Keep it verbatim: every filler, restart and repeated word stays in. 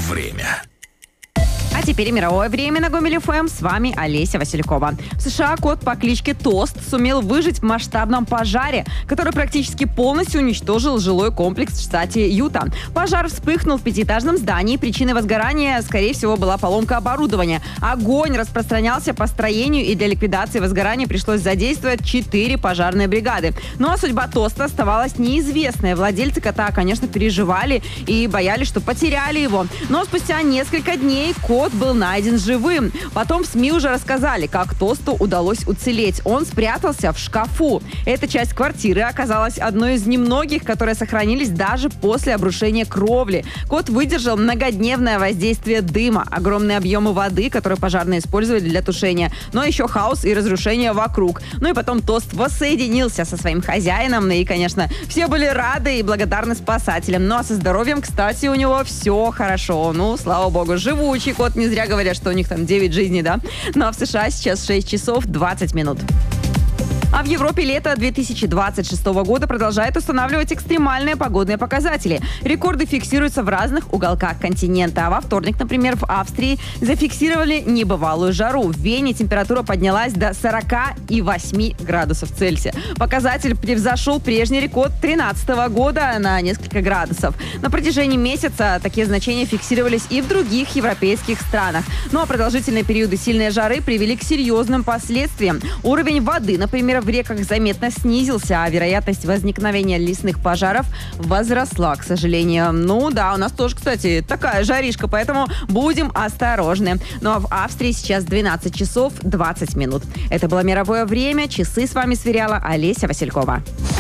время. А теперь мировое время на Гомель эф эм. С вами Олеся Василькова. В США кот по кличке Тост сумел выжить в масштабном пожаре, который практически полностью уничтожил жилой комплекс в штате Юта. Пожар вспыхнул в пятиэтажном здании. Причиной возгорания, скорее всего, была поломка оборудования. Огонь распространялся по строению, и для ликвидации возгорания пришлось задействовать четыре пожарные бригады. Ну а судьба Тоста оставалась неизвестной. Владельцы кота, конечно, переживали и боялись, что потеряли его. Но спустя несколько дней кот был найден живым. Потом в СМИ уже рассказали, как Тосту удалось уцелеть. Он спрятался в шкафу. Эта часть квартиры оказалась одной из немногих, которые сохранились даже после обрушения кровли. Кот выдержал многодневное воздействие дыма, огромные объемы воды, которые пожарные использовали для тушения, но еще хаос и разрушение вокруг. Ну и потом Тост воссоединился со своим хозяином, и, конечно, все были рады и благодарны спасателям. Ну а со здоровьем, кстати, у него все хорошо. Ну, слава богу, живучий кот. Не зря говорят, что у них там девять жизней, да? Ну а в США сейчас шесть часов двадцать минут. А в Европе лето две тысячи двадцать шестого года продолжает устанавливать экстремальные погодные показатели. Рекорды фиксируются в разных уголках континента. А во вторник, например, в Австрии зафиксировали небывалую жару. В Вене температура поднялась до сорока восьми градусов Цельсия. Показатель превзошел прежний рекорд тринадцатого года на несколько градусов. На протяжении месяца такие значения фиксировались и в других европейских странах. Ну а продолжительные периоды сильной жары привели к серьезным последствиям. Уровень воды, например, в реках заметно снизился, а вероятность возникновения лесных пожаров возросла, к сожалению. Ну да, у нас тоже, кстати, такая жаришка, поэтому будем осторожны. Ну а в Австрии сейчас двенадцать часов двадцать минут. Это было мировое время. Часы с вами сверяла Олеся Василькова.